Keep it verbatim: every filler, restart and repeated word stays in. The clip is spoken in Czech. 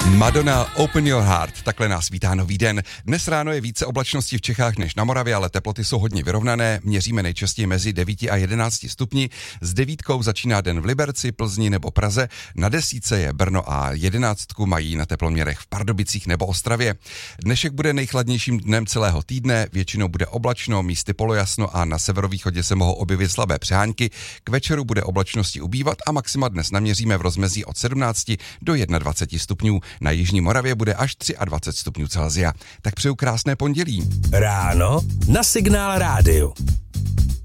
Madonna, Open Your Heart, takhle nás vítá nový den. Dnes ráno je více oblačnosti v Čechách než na Moravě, ale teploty jsou hodně vyrovnané. Měříme nejčastěji mezi devíti a jedenácti stupni. S devítkou začíná den v Liberci, Plzni nebo Praze. Na desítce je Brno a jedenáctku mají na teploměrech v Pardubicích nebo Ostravě. Dnešek bude nejchladnějším dnem celého týdne, většinou bude oblačno, místy polojasno a na severovýchodě se mohou objevit slabé přehánky. K večeru bude oblačnosti ubývat a maxima dnes naměříme v rozmezí od sedmnácti do dvaceti jednoho stupňů. Na jižní Moravě bude až dvacet tři stupňů Celsia. Tak přeju krásné pondělí. Ráno na Signál rádiu.